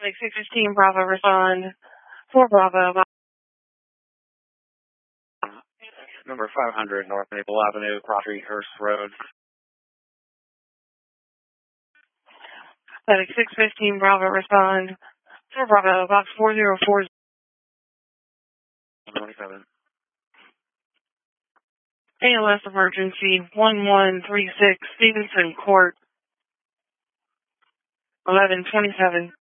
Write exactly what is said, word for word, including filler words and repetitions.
Like six fifteen Bravo, respond. four Bravo. Number five hundred North Maple Avenue, Cross Street, Hurst Road. Like six fifteen Bravo, respond. four Bravo, box four zero four. twenty-seven. A L S emergency one one three six Stevenson Court. eleven twenty-seven.